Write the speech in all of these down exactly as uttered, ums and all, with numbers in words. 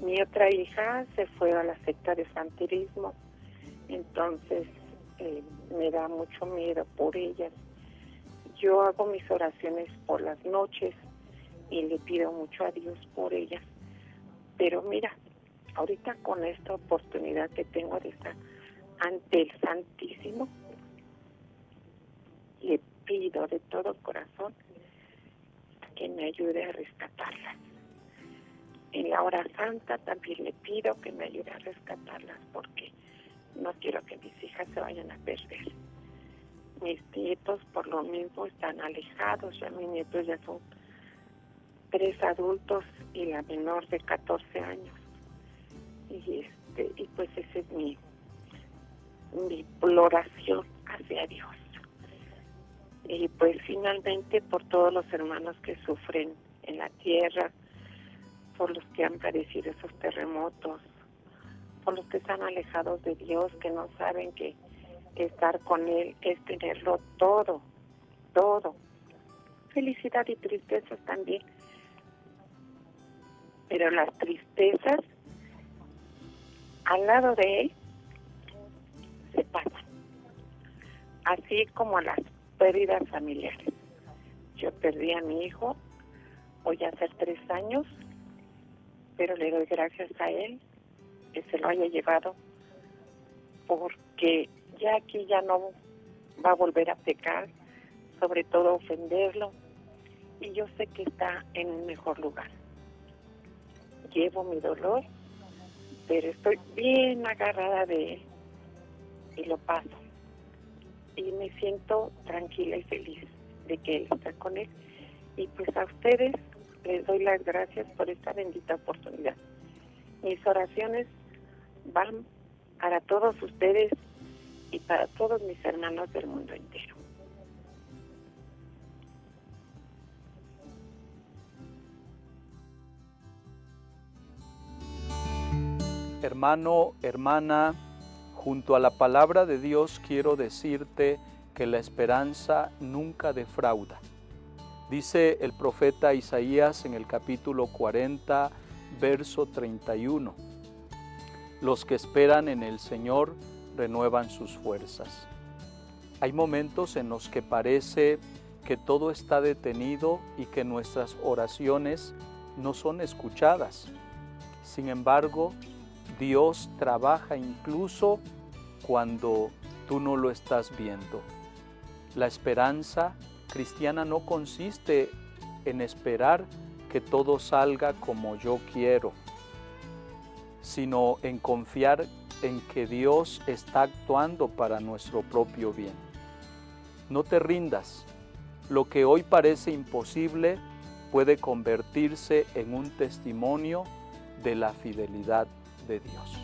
Mi otra hija se fue a la secta de santerismo, entonces eh, me da mucho miedo por ellas. Yo hago mis oraciones por las noches y le pido mucho a Dios por ellas. Pero mira, ahorita con esta oportunidad que tengo de estar ante el Santísimo, le pido de todo corazón que me ayude a rescatarlas. En la hora santa también le pido que me ayude a rescatarlas porque no quiero que mis hijas se vayan a perder. Mis nietos por lo mismo están alejados, ya mis nietos ya son tres adultos y la menor de catorce años. Y este y pues esa es mi, mi oración hacia Dios. Y pues finalmente por todos los hermanos que sufren en la tierra, por los que han padecido esos terremotos, por los que están alejados de Dios, que no saben que estar con Él es tenerlo todo, todo. Felicidad y tristezas también. Pero las tristezas, al lado de Él, se pasan. Así como las pérdidas familiares. Yo perdí a mi hijo, voy a hacer tres años, pero le doy gracias a Él que se lo haya llevado, porque ya aquí ya no va a volver a pecar, sobre todo ofenderlo, y yo sé que está en un mejor lugar. Llevo mi dolor, pero estoy bien agarrada de Él y lo paso. Y me siento tranquila y feliz de que Él está con Él. Y pues a ustedes les doy las gracias por esta bendita oportunidad. Mis oraciones van para todos ustedes y para todos mis hermanos del mundo entero. Hermano, hermana, junto a la palabra de Dios quiero decirte que la esperanza nunca defrauda. Dice el profeta Isaías en el capítulo cuarenta, verso treinta y uno. Los que esperan en el Señor renuevan sus fuerzas. Hay momentos en los que parece que todo está detenido y que nuestras oraciones no son escuchadas. Sin embargo, Dios trabaja incluso cuando tú no lo estás viendo. La esperanza cristiana no consiste en esperar que todo salga como yo quiero, sino en confiar en que Dios está actuando para nuestro propio bien. No te rindas. Lo que hoy parece imposible puede convertirse en un testimonio de la fidelidad de Dios.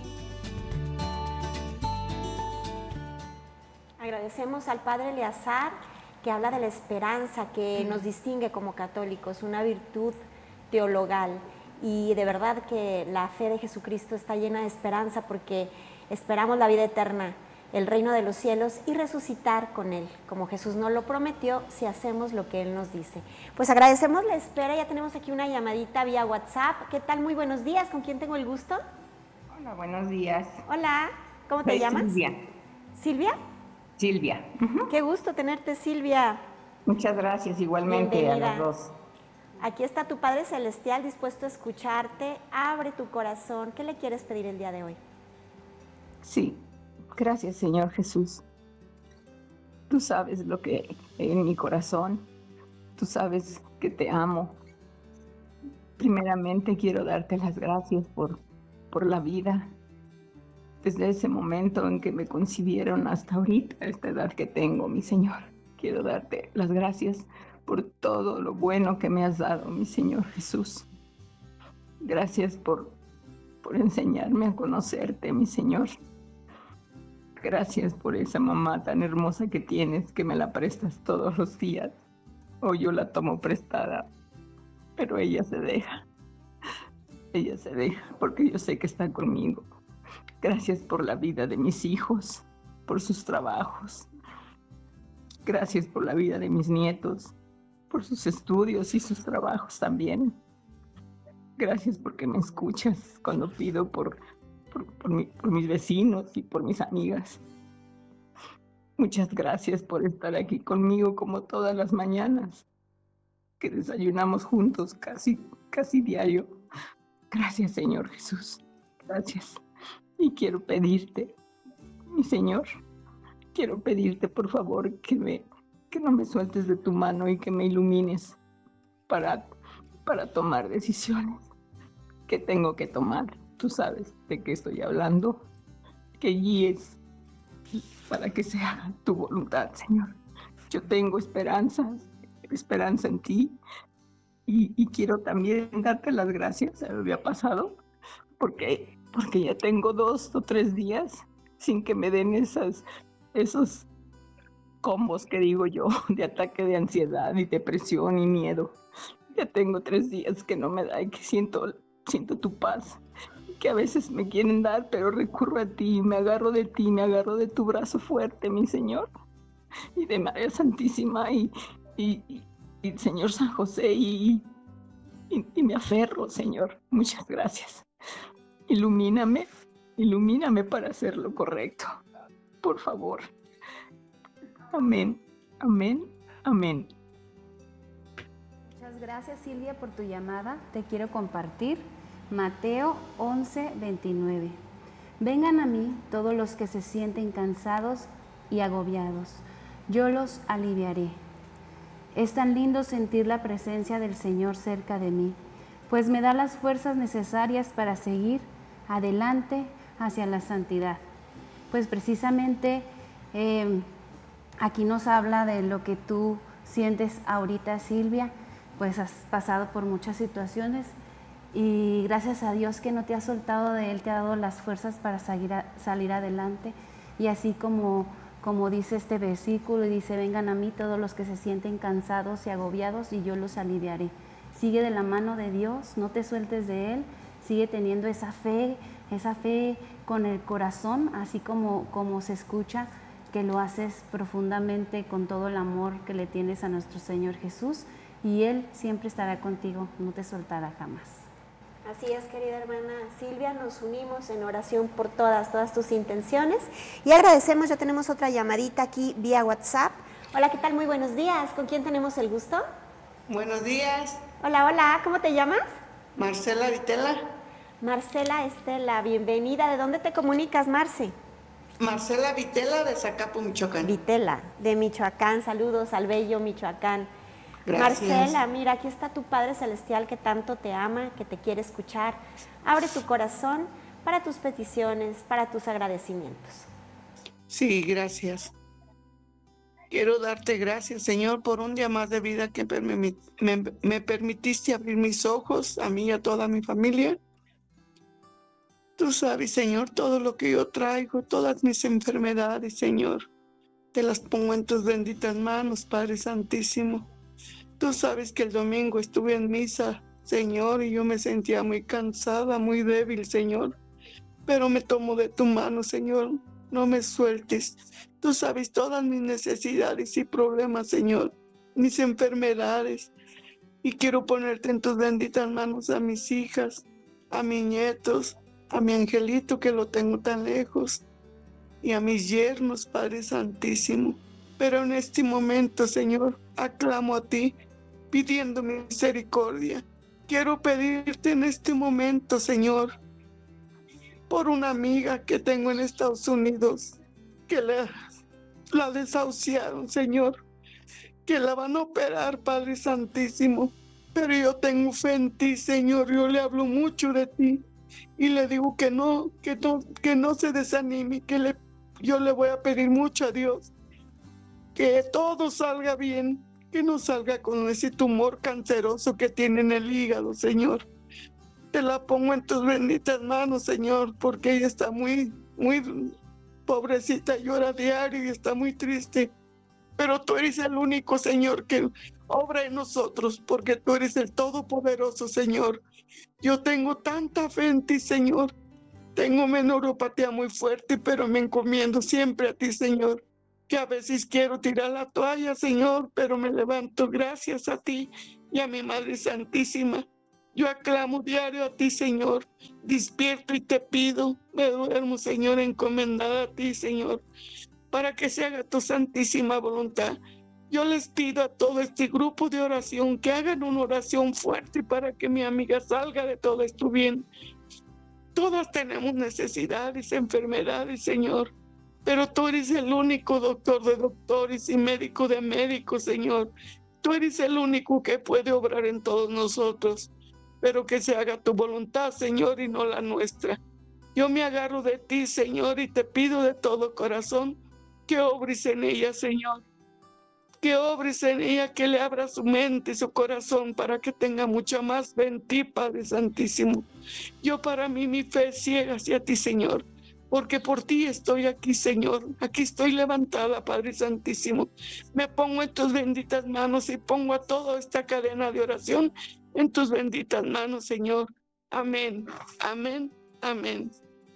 Agradecemos al Padre Eleazar, que habla de la esperanza que nos distingue como católicos, una virtud teologal. Y de verdad que la fe de Jesucristo está llena de esperanza porque esperamos la vida eterna, el reino de los cielos y resucitar con Él, como Jesús nos lo prometió, si hacemos lo que Él nos dice. Pues agradecemos la espera, ya tenemos aquí una llamadita vía WhatsApp. ¿Qué tal? Muy buenos días, ¿con quién tengo el gusto? Hola, buenos días. Hola, ¿cómo te Soy llamas? Silvia. ¿Silvia? Silvia. Uh-huh. Qué gusto tenerte, Silvia. Muchas gracias, igualmente. Bienvenida. A las dos. Aquí está tu Padre Celestial dispuesto a escucharte. Abre tu corazón. ¿Qué le quieres pedir el día de hoy? Sí, gracias, Señor Jesús. Tú sabes lo que hay en mi corazón. Tú sabes que te amo. Primeramente quiero darte las gracias por, por la vida. Desde ese momento en que me concibieron hasta ahorita, esta edad que tengo, mi Señor. Quiero darte las gracias por todo lo bueno que me has dado, mi Señor Jesús. Gracias por, por enseñarme a conocerte, mi Señor. Gracias por esa mamá tan hermosa que tienes, que me la prestas todos los días. O yo la tomo prestada, pero ella se deja. Ella se deja porque yo sé que está conmigo. Gracias por la vida de mis hijos, por sus trabajos. Gracias por la vida de mis nietos, por sus estudios y sus trabajos también. Gracias porque me escuchas cuando pido por, por, por, mi, por mis vecinos y por mis amigas. Muchas gracias por estar aquí conmigo como todas las mañanas, que desayunamos juntos casi, casi diario. Gracias, Señor Jesús. Gracias. Y quiero pedirte, mi Señor, quiero pedirte por favor que, me, que no me sueltes de tu mano y que me ilumines para, para tomar decisiones que tengo que tomar. Tú sabes de qué estoy hablando. Que guíes para que se haga tu voluntad, Señor. Yo tengo esperanzas, esperanza en ti y, y quiero también darte las gracias, se me había pasado, porque, porque ya tengo dos o tres días sin que me den esas, esos combos que digo yo, de ataque de ansiedad y depresión y miedo. Ya tengo tres días que no me da y que siento, siento tu paz, que a veces me quieren dar, pero recurro a ti, me agarro de ti, me agarro de tu brazo fuerte, mi Señor, y de María Santísima y, y, y, y Señor San José, y, y, y me aferro, Señor. Muchas gracias. Ilumíname, ilumíname para hacer lo correcto, por favor. Amén, amén, amén. Muchas gracias, Silvia, por tu llamada. Te quiero compartir Mateo once, veintinueve. Vengan a mí todos los que se sienten cansados y agobiados, yo los aliviaré. Es tan lindo sentir la presencia del Señor cerca de mí, pues me da las fuerzas necesarias para seguir adelante hacia la santidad. Pues precisamente eh, aquí nos habla de lo que tú sientes ahorita, Silvia, pues has pasado por muchas situaciones y gracias a Dios que no te ha soltado de Él, te ha dado las fuerzas para salir, a, salir adelante. Y así como, como dice este versículo, y dice, vengan a mí todos los que se sienten cansados y agobiados y yo los aliviaré. Sigue de la mano de Dios, no te sueltes de Él, sigue teniendo esa fe, esa fe con el corazón, así como, como se escucha, que lo haces profundamente con todo el amor que le tienes a nuestro Señor Jesús, y Él siempre estará contigo, no te soltará jamás. Así es, querida hermana Silvia, nos unimos en oración por todas, todas tus intenciones y agradecemos, ya tenemos otra llamadita aquí vía WhatsApp. Hola, ¿qué tal? Muy buenos días, ¿con quién tenemos el gusto? Buenos días. Hola, hola, ¿cómo te llamas? Marcela Vitela. Marcela Estela, bienvenida, ¿de dónde te comunicas, Marce? Marcela Vitela de Zacapu, Michoacán. Vitela, de Michoacán, saludos al bello Michoacán. Gracias. Marcela, mira, aquí está tu Padre Celestial que tanto te ama, que te quiere escuchar. Abre tu corazón para tus peticiones, para tus agradecimientos. Sí, gracias. Quiero darte gracias, Señor, por un día más de vida que me, me, me permitiste abrir mis ojos, a mí y a toda mi familia. Tú sabes, Señor, todo lo que yo traigo, todas mis enfermedades, Señor. Te las pongo en tus benditas manos, Padre Santísimo. Tú sabes que el domingo estuve en misa, Señor, y yo me sentía muy cansada, muy débil, Señor. Pero me tomo de tu mano, Señor, no me sueltes. Tú sabes todas mis necesidades y problemas, Señor, mis enfermedades. Y quiero ponerte en tus benditas manos a mis hijas, a mis nietos, a mi angelito que lo tengo tan lejos, y a mis yernos, Padre Santísimo. Pero en este momento, Señor, aclamo a ti, pidiendo misericordia. Quiero pedirte en este momento, Señor, por una amiga que tengo en Estados Unidos, que la, la desahuciaron, Señor, que la van a operar, Padre Santísimo. Pero yo tengo fe en ti, Señor, yo le hablo mucho de ti y le digo que no, que no, que no se desanime, que le, yo le voy a pedir mucho a Dios, que todo salga bien, que no salga con ese tumor canceroso que tiene en el hígado, Señor. Te la pongo en tus benditas manos, Señor, porque ella está muy, muy pobrecita, llora diario y está muy triste. Pero tú eres el único, Señor, que obra en nosotros, porque tú eres el Todopoderoso, Señor. Yo tengo tanta fe en ti, Señor. Tengo una neuropatía muy fuerte, pero me encomiendo siempre a ti, Señor. Que a veces quiero tirar la toalla, Señor, pero me levanto gracias a ti y a mi Madre Santísima. Yo aclamo diario a ti, Señor. Despierto y te pido, me duermo, Señor, encomendada a ti, Señor, para que se haga tu santísima voluntad. Yo les pido a todo este grupo de oración que hagan una oración fuerte para que mi amiga salga de todo esto bien. Todas tenemos necesidades, enfermedades, Señor, pero tú eres el único doctor de doctores y médico de médicos, Señor. Tú eres el único que puede obrar en todos nosotros, pero que se haga tu voluntad, Señor, y no la nuestra. Yo me agarro de ti, Señor, y te pido de todo corazón que obres en ella, Señor. Que obres en ella, que le abra su mente y su corazón para que tenga mucha más fe en ti, Padre Santísimo. Yo para mí mi fe es ciega hacia ti, Señor, porque por ti estoy aquí, Señor. Aquí estoy levantada, Padre Santísimo. Me pongo en tus benditas manos y pongo a toda esta cadena de oración en tus benditas manos, Señor. Amén, amén, amén.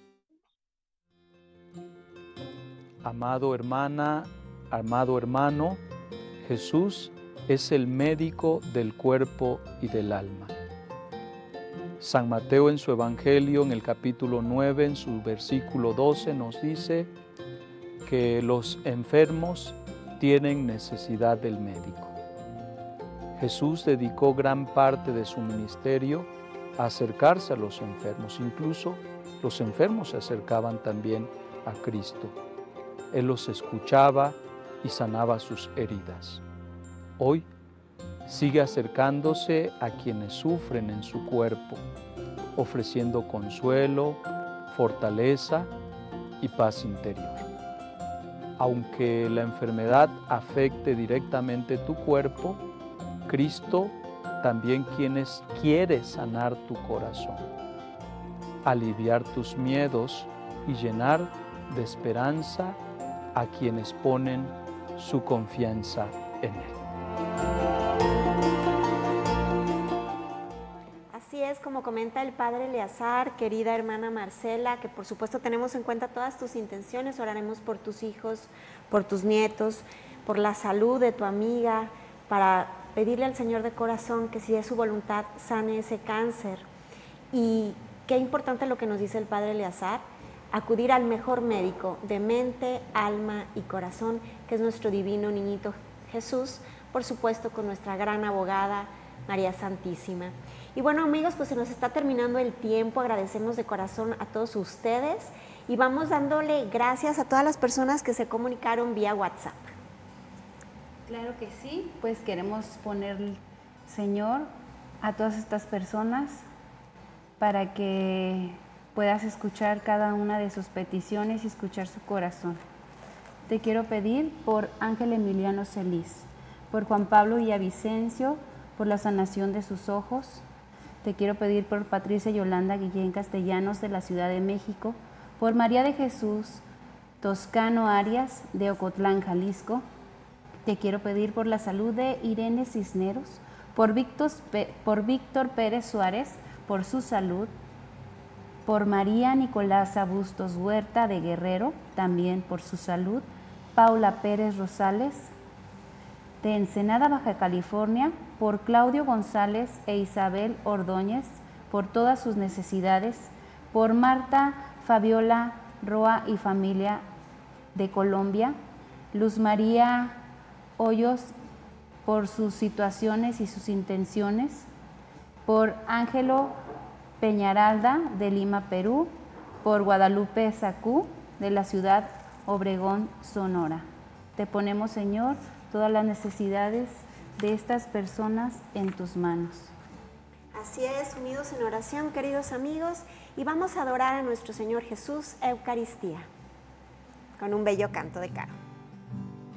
Amado hermana, amado hermano, Jesús es el médico del cuerpo y del alma. San Mateo en su Evangelio, en el capítulo nueve, en su versículo doce, nos dice que los enfermos tienen necesidad del médico. Jesús dedicó gran parte de su ministerio a acercarse a los enfermos. Incluso los enfermos se acercaban también a Cristo. Él los escuchaba y sanaba sus heridas. Hoy sigue acercándose a quienes sufren en su cuerpo, ofreciendo consuelo, fortaleza y paz interior. Aunque la enfermedad afecte directamente tu cuerpo, Cristo también quienes quiere sanar tu corazón, aliviar tus miedos y llenar de esperanza a quienes ponen su confianza en Él. Así es, como comenta el padre Eleazar, querida hermana Marcela, que por supuesto tenemos en cuenta todas tus intenciones, oraremos por tus hijos, por tus nietos, por la salud de tu amiga, para pedirle al Señor de corazón que si es su voluntad sane ese cáncer. Y qué importante lo que nos dice el padre Eleazar, acudir al mejor médico de mente, alma y corazón, que es nuestro divino niñito Jesús, por supuesto con nuestra gran abogada María Santísima. Y bueno, amigos, pues se nos está terminando el tiempo, agradecemos de corazón a todos ustedes y vamos dándole gracias a todas las personas que se comunicaron vía WhatsApp. Claro que sí, pues queremos poner, Señor, a todas estas personas para que puedas escuchar cada una de sus peticiones y escuchar su corazón. Te quiero pedir por Ángel Emiliano Celis, por Juan Pablo Villavicencio, por la sanación de sus ojos. Te quiero pedir por Patricia Yolanda Guillén Castellanos de la Ciudad de México, por María de Jesús Toscano Arias de Ocotlán, Jalisco. Te quiero pedir por la salud de Irene Cisneros, por Víctor, por Víctor Pérez Suárez, por su salud, por María Nicolasa Bustos Huerta de Guerrero, también por su salud, Paula Pérez Rosales, de Ensenada, Baja California, por Claudio González e Isabel Ordóñez, por todas sus necesidades, por Marta Fabiola Roa y familia de Colombia, Luz María Hoyos, por sus situaciones y sus intenciones, por Ángelo Peñaralda de Lima, Perú, por Guadalupe Sacú de la ciudad Obregón, Sonora. Te ponemos, Señor, todas las necesidades de estas personas en tus manos. Así es, unidos en oración, queridos amigos, y vamos a adorar a nuestro Señor Jesús Eucaristía con un bello canto de caro.